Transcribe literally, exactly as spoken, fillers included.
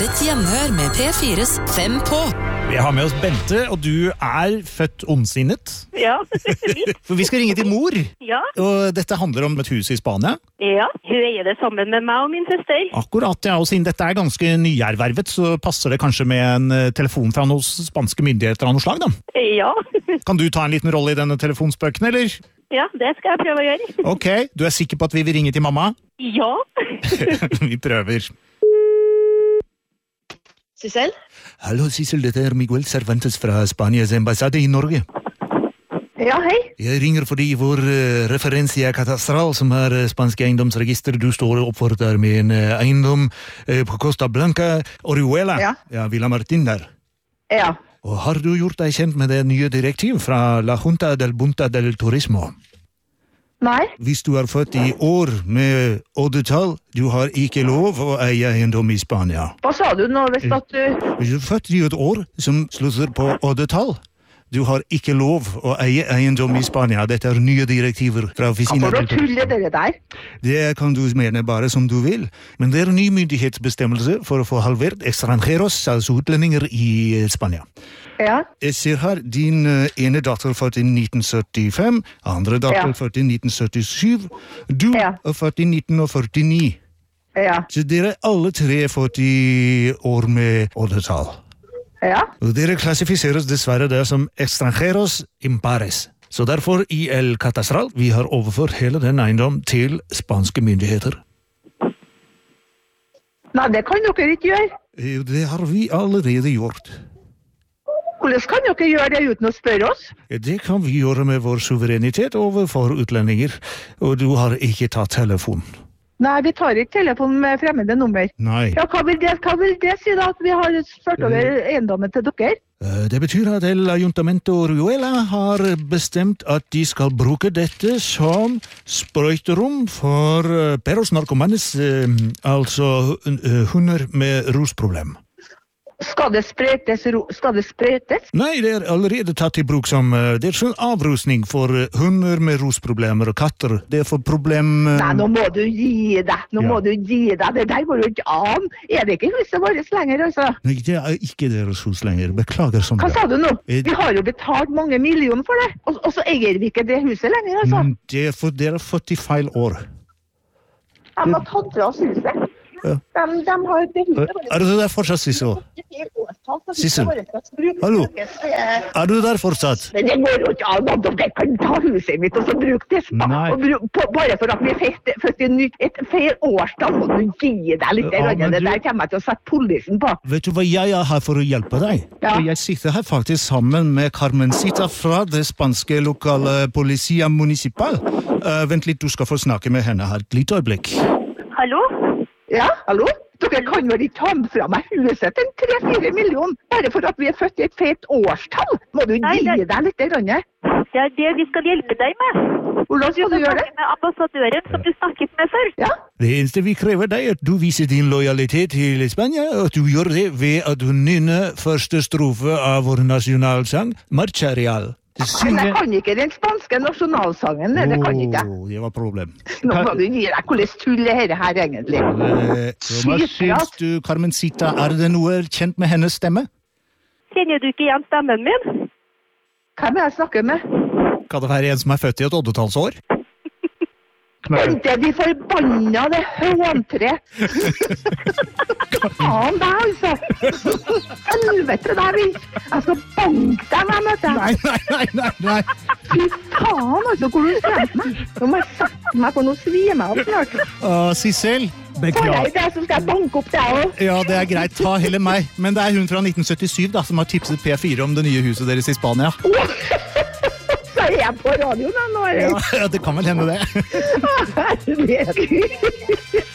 er et gjenhør med P fires Fem på. Vi har med oss Bente, og du er født ondsinnet. Ja, litt. For vi skal ringe til mor. Ja. Og dette handler om et hus i Spania. Ja, hun eier det sammen med meg og min søster. Akkurat, ja. Og siden dette er ganske nyervervet, så passer det kanskje med en eh, telefon fra noen spanske myndigheter av noe slag, da. Ja. Kan du ta en liten rolle i denne telefonspøken, eller? Ja, det skal jeg prøve å gjøre. Ok, du er sikker på at vi vil ringe til mamma? Ja. Vi prøver. Sissel? Hallo, Sissel, dette er Miguel Cervantes fra Spanias ambassade i Norge. Ja, hei. Jeg ringer fordi vår uh, referensie er Katastral, som er uh, spanske eiendomsregister. Du står oppført der med en uh, eiendom uh, på Costa Blanca, Orihuela. Ja. Ja, Villa Martin der. Ja. Og har du gjort deg kjent med det nye direktiv fra La Junta del Bunta del Turismo? Nei? Hvis du er født i år med oddetall, du har ikke lov å eie eiendom i Spania. Hva sa du nå hvis at du... Hvis du er født i et år som slutter på oddetall, du har ikke lov å eie eiendom i Spania. Dette er nye direktiver fra Oficina. Hva får du tulle dere der? Det kan du mene bare som du vil. Men det er ny myndighetsbestemmelse for å få halvert extranjeros, altså utlendinger i Spania. Ja. Jeg ser her, din uh, ene datter født i nitten syttifem, andre datter Ja. født i nitten syttisju, du Ja. er født i nitten førtini. Ja. Så dere alle tre er født i år med oddetall. Ja. Og dere klassifiseres dessverre der som extranjeros impares. Så derfor i El Catastral, vi har overført hele den eiendom til spanske myndigheter. Nei, det kan dere ikke gjøre. Eh, Det har vi allerede gjort. Hvordan kan dere gjøre det uten å spørre oss? Det kan vi gjøre med vår suverenitet overfor utlendinger, og du har ikke tatt telefon. Nei, vi tar ikke telefonen med fremmede nummer. Nei. Ja, hva vil det, hva vil det si da, at vi har ført over eiendommen til dere? Eh, Det betyr at El Ayuntamiento Orihuela har bestemt at de skal bruke dette som sprøyterom for eh, perros narkomanes, eh, altså eh, hunder med rusproblem. Skal det spretes? ro- Skal det spretes? Nei, det er allerede tatt i bruk som eh, det er sånn avrusning for eh, hunder med rusproblemer og katter. Det er for problem... eh, Nei, nå må du gi deg. Nå Ja. må du gi deg. Det der går jo ikke an. Er det ikke huset vårt lenger, altså? Nei, det er ikke deres hus lenger. Beklager som Hva det. sa du nå? Eh, Vi har jo betalt mange millioner for det, og, og så eier vi ikke det huset lenger, altså. Mm, Det er for dere er født i feil år. De har tatt fra oss huset. Ja. De, de har det huset vårt. Er du der fortsatt, Sissel? Sissel? Hallo? Er du der fortsatt? Men det går jo ikke an at dere kan ta huset mitt og så bruke det spa. Nei. Og bru- på, bare for at vi fikk født i nytt, et feil årstall, må du gi deg litt. Ja, Ja, men det du- der kommer jeg til å sette politien på. Vet du hva jeg er her for å hjelpe deg? Ja. Jeg sitter her faktisk sammen med Carmencita fra det spanske lokale Policia Municipal. Uh, vent litt, du skal få snakke med henne her et lite øyeblikk. Hallo? Ja, hallo? Dere kan vel ikke ta fra meg huset til tre-fire millioner, bare for at vi er født i et feil årstall? Må du Nei, gi det- deg litt? Grann? Det er det vi skal hjelpe deg med. Hvordan skal du gjøre det? Med ambassadøren som du snakket med før. Ja? Det eneste vi krever deg er at du viser din lojalitet til Spania, og at du gjør det ved at du nynner første strofe av vår nasjonalsang, Marcha Real. Det Men jeg synger... kan ikke den spanske nasjonalsangen, det, det kan ikke jeg. Åh, det var problem. Nå må du gi deg, hvordan tull er dette her egentlig? Eh, så hva syns du, Carmencita? Er det noe kjent med hennes stemme? Kjenner du ikke igjen stemmen min? Hvem er det jeg snakker med? Kan det være en som er født i et oddetallsår? Bente, de forbanna det håntre! Faen deg, altså! Helvete deg, vil! Jeg skal banke deg når jeg møter deg! Nei, nei, nei, nei, nei. Fy faen, altså, hvor du skremte meg! Nå må jeg sette meg, for nå svir meg opp snart. Uh, Sissel, For deg, beklager. det, så skal jeg banke opp deg også. Ja, det er greit. Ta heller meg. Men det er hun fra nitten syttisju da, som har tipset P fire om det nye huset deres i Spania. Så er jeg på radioen da, nå, eller? Ja, det kan vel hende det. Herregud.